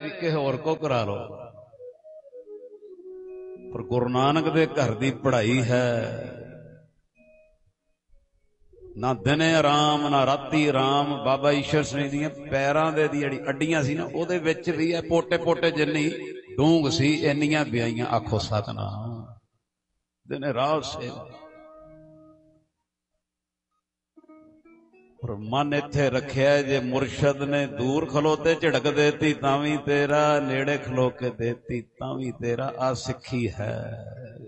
भी किसी होर को करा लो, पर गुरु नानक दे घर दी पढ़ाई है। ना दिने आराम ना राती आराम। बाबा ईश्वर सिंह दियां पैरां दे दी जिहड़ी अड्डियां सी ना उहदे विच भी है पोटे पोटे जिन्नी डूंग सी इन्नियां ब्याइयां। आखो सतनाम। दिने रात से पर मन इत्थे रखिया जे मुरशद ने दूर खलोते झिड़क देती तां भी तेरा, नेड़े खलो के देती तां भी तेरा। आ सिक्खी है।